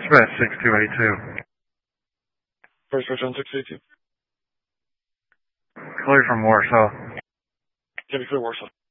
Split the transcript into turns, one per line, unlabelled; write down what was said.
Smith 6282.
First switch on 682.
Clear from Warsaw.
Can you clear Warsaw?